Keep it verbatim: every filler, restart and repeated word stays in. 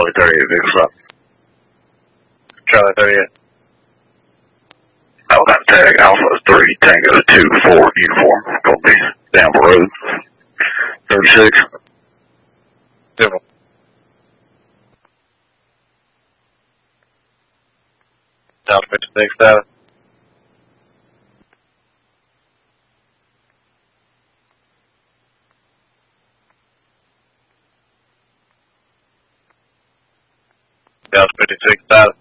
Charlie thirty-eight, Victor up. Charlie thirty-eight. Oh, that tag Alpha three, Tango two, four uniform. Gonna be down the road. thirty-six. Civil. Down fifty-six, seven. Down fifty-six, seven.